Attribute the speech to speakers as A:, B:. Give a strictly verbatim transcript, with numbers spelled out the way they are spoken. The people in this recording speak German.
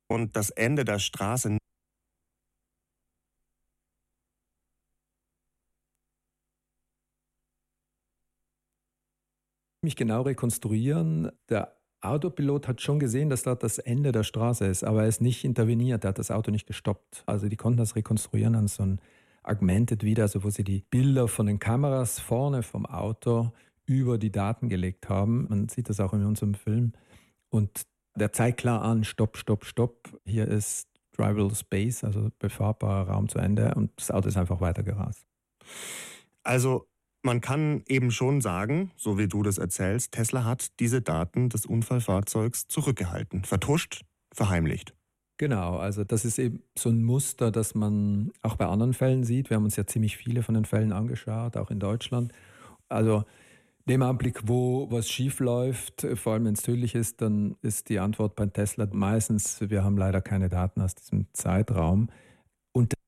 A: und das Ende der Straße
B: Mich genau rekonstruieren. Der Autopilot hat schon gesehen, dass dort das Ende der Straße ist, aber er ist nicht interveniert, er hat das Auto nicht gestoppt. Also die konnten das rekonstruieren an so ein Augmented Video, also wo sie die Bilder von den Kameras vorne vom Auto über die Daten gelegt haben. Man sieht das auch in unserem Film. Und der zeigt klar an, stopp, stopp, stopp. Hier ist Drivable Space, also befahrbarer Raum zu Ende und das Auto ist einfach weitergerast.
A: Also man kann eben schon sagen, so wie du das erzählst, Tesla hat diese Daten des Unfallfahrzeugs zurückgehalten, vertuscht, verheimlicht.
B: Genau, also das ist eben so ein Muster, das man auch bei anderen Fällen sieht. Wir haben uns ja ziemlich viele von den Fällen angeschaut, auch in Deutschland. Also dem Augenblick, wo was schief läuft, vor allem wenn es tödlich ist, dann ist die Antwort bei Tesla meistens, wir haben leider keine Daten aus diesem Zeitraum. Und